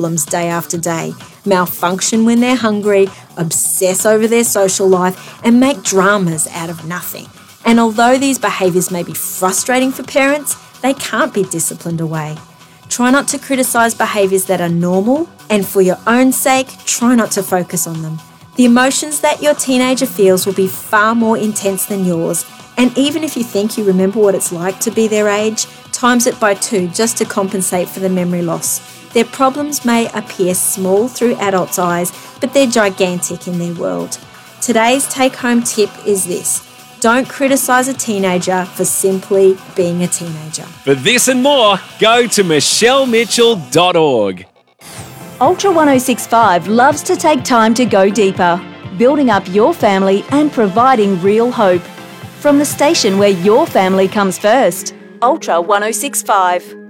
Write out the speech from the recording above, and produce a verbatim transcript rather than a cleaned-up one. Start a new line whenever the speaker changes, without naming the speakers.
problems day after day, malfunction when they're hungry, obsess over their social life, and make dramas out of nothing. And although these behaviours may be frustrating for parents, they can't be disciplined away. Try not to criticise behaviours that are normal, and for your own sake, try not to focus on them. The emotions that your teenager feels will be far more intense than yours, and even if you think you remember what it's like to be their age, times it by two just to compensate for the memory loss. Their problems may appear small through adults' eyes, but they're gigantic in their world. Today's take-home tip is this: don't criticise a teenager for simply being a teenager.
For this and more, go to michelle mitchell dot org.
Ultra ten sixty-five loves to take time to go deeper, building up your family and providing real hope. From the station where your family comes first, Ultra ten sixty-five.